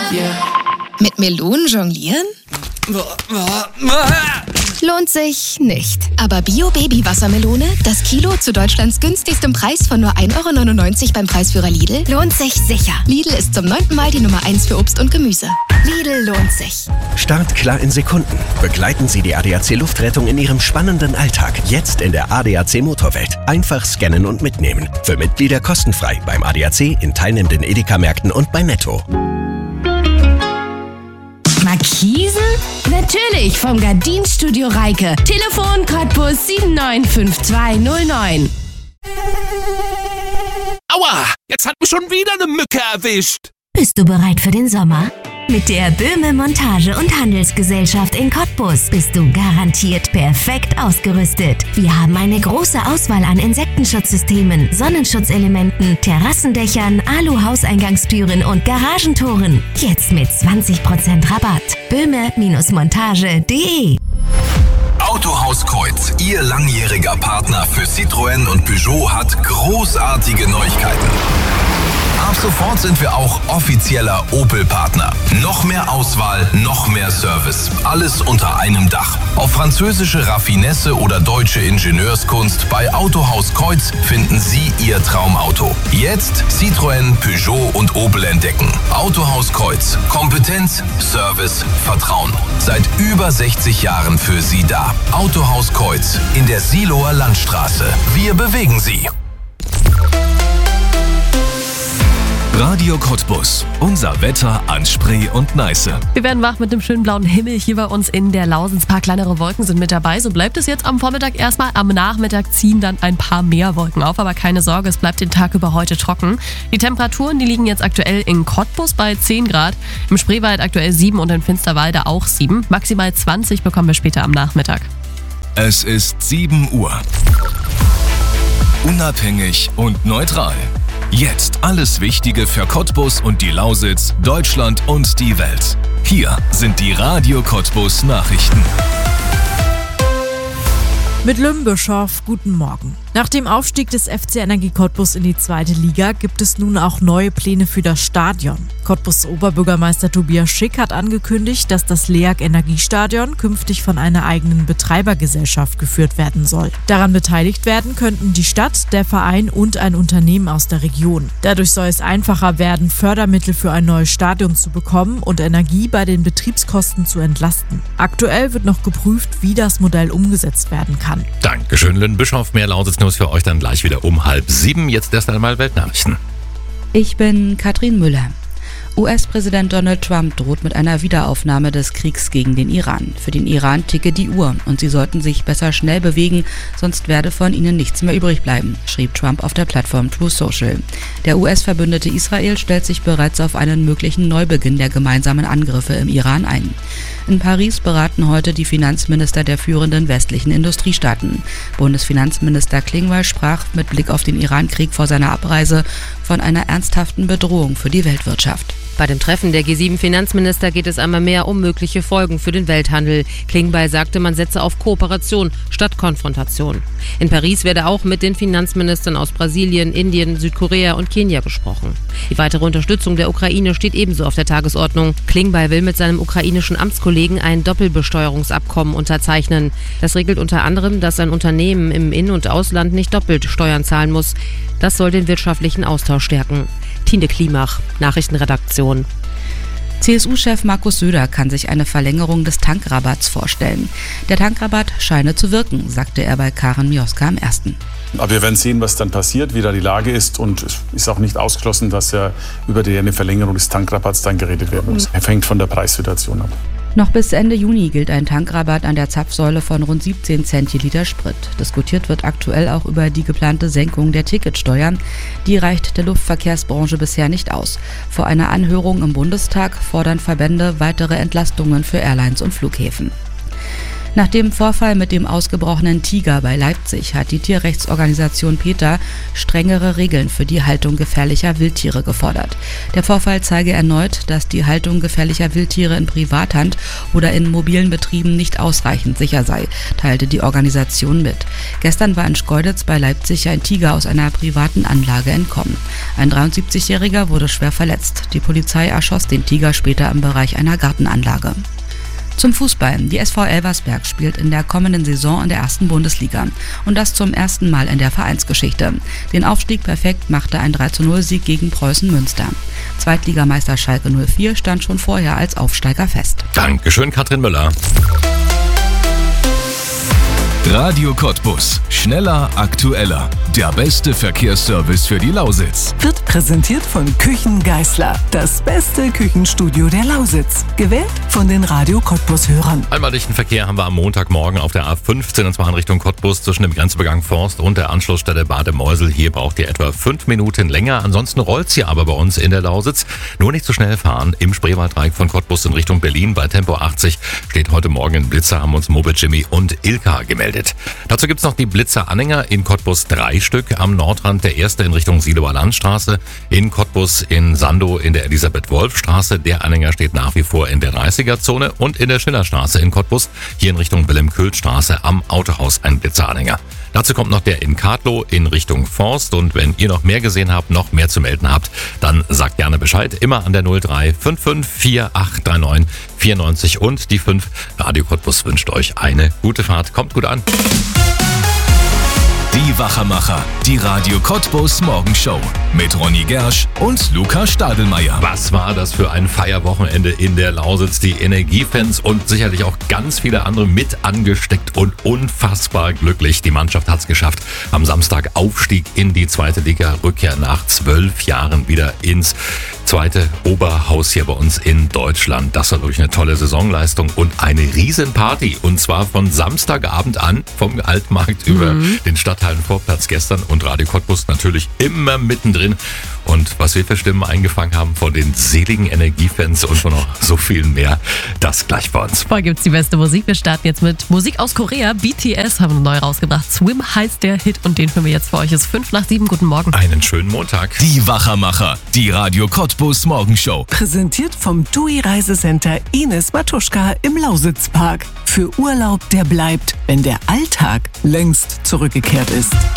Mit Melonen jonglieren? Lohnt sich nicht. Aber Bio-Baby-Wassermelone, das Kilo zu Deutschlands günstigstem Preis von nur 1,99 € beim Preisführer Lidl, lohnt sich sicher. Lidl ist zum 9. Mal die Nummer 1 für Obst und Gemüse. Lidl lohnt sich. Startklar in Sekunden. Begleiten Sie die ADAC Luftrettung in Ihrem spannenden Alltag. Jetzt in der ADAC Motorwelt. Einfach scannen und mitnehmen. Für Mitglieder kostenfrei beim ADAC, in teilnehmenden Edeka-Märkten und bei Netto. Markisen? Natürlich, vom Gardinenstudio Reike. Telefon Cottbus 795209. Aua, jetzt hat mich schon wieder eine Mücke erwischt. Bist du bereit für den Sommer? Mit der Böhme Montage- und Handelsgesellschaft in Cottbus bist du garantiert perfekt ausgerüstet. Wir haben eine große Auswahl an Insektenschutzsystemen, Sonnenschutzelementen, Terrassendächern, Alu-Hauseingangstüren und Garagentoren. Jetzt mit 20% Rabatt. Böhme-montage.de. Autohaus Kreuz, Ihr langjähriger Partner für Citroën und Peugeot, hat großartige Neuigkeiten. Ab sofort sind wir auch offizieller Opel-Partner. Noch mehr Auswahl, noch mehr Service. Alles unter einem Dach. Auf französische Raffinesse oder deutsche Ingenieurskunst bei Autohaus Kreuz finden Sie Ihr Traumauto. Jetzt Citroën, Peugeot und Opel entdecken. Autohaus Kreuz. Kompetenz, Service, Vertrauen. Seit über 60 Jahren für Sie da. Autohaus Kreuz in der Siloer Landstraße. Wir bewegen Sie. Radio Cottbus. Unser Wetter an Spree und Neiße. Wir werden wach mit einem schönen blauen Himmel hier bei uns in der Lausitz. Ein paar kleinere Wolken sind mit dabei. So bleibt es jetzt am Vormittag erstmal. Am Nachmittag ziehen dann ein paar mehr Wolken auf. Aber keine Sorge, es bleibt den Tag über heute trocken. Die Temperaturen, die liegen jetzt aktuell in Cottbus bei 10 Grad. Im Spreewald aktuell 7 und in Finsterwalde auch 7. Maximal 20 bekommen wir später am Nachmittag. Es ist 7 Uhr. Unabhängig und neutral. Jetzt alles Wichtige für Cottbus und die Lausitz, Deutschland und die Welt. Hier sind die Radio Cottbus Nachrichten. Mit Lym Bischof, guten Morgen. Nach dem Aufstieg des FC Energie Cottbus in die 2. Liga gibt es nun auch neue Pläne für das Stadion. Cottbus Oberbürgermeister Tobias Schick hat angekündigt, dass das LEAG Energiestadion künftig von einer eigenen Betreibergesellschaft geführt werden soll. Daran beteiligt werden könnten die Stadt, der Verein und ein Unternehmen aus der Region. Dadurch soll es einfacher werden, Fördermittel für ein neues Stadion zu bekommen und Energie bei den Betriebskosten zu entlasten. Aktuell wird noch geprüft, wie das Modell umgesetzt werden kann. Dankeschön, Lynn Bischof. Mehr Lausitz-News für euch dann gleich wieder um 6:30. Jetzt erst einmal Weltnachrichten. Ich bin Katrin Müller. US-Präsident Donald Trump droht mit einer Wiederaufnahme des Kriegs gegen den Iran. Für den Iran ticke die Uhr und sie sollten sich besser schnell bewegen, sonst werde von ihnen nichts mehr übrig bleiben, schrieb Trump auf der Plattform Truth Social. Der US-Verbündete Israel stellt sich bereits auf einen möglichen Neubeginn der gemeinsamen Angriffe im Iran ein. In Paris beraten heute die Finanzminister der führenden westlichen Industriestaaten. Bundesfinanzminister Klingbeil sprach mit Blick auf den Iran-Krieg vor seiner Abreise von einer ernsthaften Bedrohung für die Weltwirtschaft. Bei dem Treffen der G7-Finanzminister geht es einmal mehr um mögliche Folgen für den Welthandel. Klingbeil sagte, man setze auf Kooperation statt Konfrontation. In Paris werde auch mit den Finanzministern aus Brasilien, Indien, Südkorea und Kenia gesprochen. Die weitere Unterstützung der Ukraine steht ebenso auf der Tagesordnung. Klingbeil will mit seinem ukrainischen Amtskollegen ein Doppelbesteuerungsabkommen unterzeichnen. Das regelt unter anderem, dass ein Unternehmen im In- und Ausland nicht doppelt Steuern zahlen muss. Das soll den wirtschaftlichen Austausch stärken. Tine Klimach, Nachrichtenredaktion. CSU-Chef Markus Söder kann sich eine Verlängerung des Tankrabatts vorstellen. Der Tankrabatt scheine zu wirken, sagte er bei Karen Mioska am 1. Aber wir werden sehen, was dann passiert, wie da die Lage ist. Und es ist auch nicht ausgeschlossen, dass ja über eine Verlängerung des Tankrabatts dann geredet werden muss. Er hängt von der Preissituation ab. Noch bis Ende Juni gilt ein Tankrabatt an der Zapfsäule von rund 17 Cent je Liter Sprit. Diskutiert wird aktuell auch über die geplante Senkung der Ticketsteuern. Die reicht der Luftverkehrsbranche bisher nicht aus. Vor einer Anhörung im Bundestag fordern Verbände weitere Entlastungen für Airlines und Flughäfen. Nach dem Vorfall mit dem ausgebrochenen Tiger bei Leipzig hat die Tierrechtsorganisation PETA strengere Regeln für die Haltung gefährlicher Wildtiere gefordert. Der Vorfall zeige erneut, dass die Haltung gefährlicher Wildtiere in Privathand oder in mobilen Betrieben nicht ausreichend sicher sei, teilte die Organisation mit. Gestern war in Schkeuditz bei Leipzig ein Tiger aus einer privaten Anlage entkommen. Ein 73-Jähriger wurde schwer verletzt. Die Polizei erschoss den Tiger später im Bereich einer Gartenanlage. Zum Fußball. Die SV Elversberg spielt in der kommenden Saison in der 1. Bundesliga. Und das zum ersten Mal in der Vereinsgeschichte. Den Aufstieg perfekt machte ein 3:0-Sieg gegen Preußen Münster. Zweitligameister Schalke 04 stand schon vorher als Aufsteiger fest. Dankeschön, Katrin Müller. Radio Cottbus. Schneller, aktueller. Der beste Verkehrsservice für die Lausitz. Wird präsentiert von Küchen Geisler. Das beste Küchenstudio der Lausitz. Gewählt von den Radio Cottbus-Hörern. Einmal dichten Verkehr haben wir am Montagmorgen auf der A15 und zwar in Richtung Cottbus zwischen dem Grenzübergang Forst und der Anschlussstelle Bade-Meusel. Hier braucht ihr etwa 5 Minuten länger. Ansonsten rollt's hier aber bei uns in der Lausitz. Nur nicht zu schnell fahren. Im Spreewalddreieck von Cottbus in Richtung Berlin bei Tempo 80 steht heute Morgen ein Blitzer, haben uns Mobile Jimmy und Ilka gemeldet. Dazu gibt's noch die Blitzer-Anhänger in Cottbus 3 Stück am Nordrand. Der erste in Richtung Sielower Landstraße, in Cottbus in Sandow in der Elisabeth-Wolf-Straße. Der Anhänger steht nach wie vor in der 30er-Zone und in der Schillerstraße in Cottbus, hier in Richtung Wilhelm-Köhl-Straße am Autohaus ein Blitzer-Anhänger. Dazu kommt noch der in Kadlow in Richtung Forst und wenn ihr noch mehr gesehen habt, noch mehr zu melden habt, dann sagt gerne Bescheid. Immer an der 03 55 4839 94 und die 5. Radio Cottbus wünscht euch eine gute Fahrt. Kommt gut an. Die Wachermacher, die Radio Cottbus Morgenshow mit Ronny Gersch und Luca Stadelmeier. Was war das für ein Feierwochenende in der Lausitz? Die Energiefans und sicherlich auch ganz viele andere mit angesteckt und unfassbar glücklich. Die Mannschaft hat es geschafft. Am Samstag Aufstieg in die 2. Liga, Rückkehr nach 12 Jahren wieder ins 2. Oberhaus hier bei uns in Deutschland. Das war wirklich eine tolle Saisonleistung und eine Riesenparty. Und zwar von Samstagabend an, vom Altmarkt über den Stadthallenvorplatz gestern und Radio Cottbus natürlich immer mittendrin. Und was wir für Stimmen eingefangen haben von den seligen Energiefans und von noch so vielen mehr, das gleich bei uns. Vorher gibt's die beste Musik. Wir starten jetzt mit Musik aus Korea. BTS haben neu rausgebracht. Swim heißt der Hit und den hören wir jetzt für euch. Es ist 5:05. Guten Morgen. Einen schönen Montag. Die Wachermacher, die Radio Cottbus Morgenshow. Präsentiert vom TUI Reisecenter Ines Matuschka im Lausitzpark. Für Urlaub, der bleibt, wenn der Alltag längst zurückgekehrt ist.